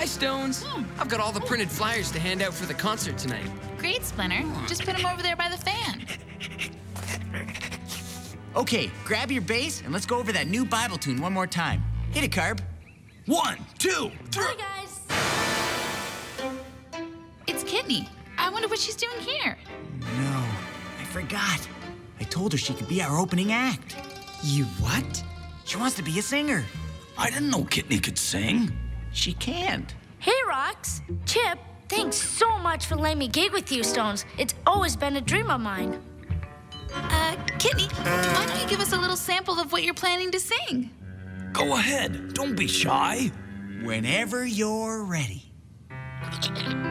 Hi, Stones. I've got all the printed flyers to hand out for the concert tonight. Great, Splinter. Just put him over there by the fan. Okay, grab your bass and let's go over that new Bible tune one more time. Hit it, Carb. 1, 2, 3. Hi, guys. It's Kidney. I wonder what she's doing here. No, I forgot. I told her she could be our opening act. You what? She wants to be a singer. I didn't know Kidney could sing. She can't. Hey, Rox. Chip, thanks so much for letting me gig with you, Stones. It's always been a dream of mine. Kidney, why don't you give us a little sample of what you're planning to sing? Go ahead. Don't be shy. Whenever you're ready.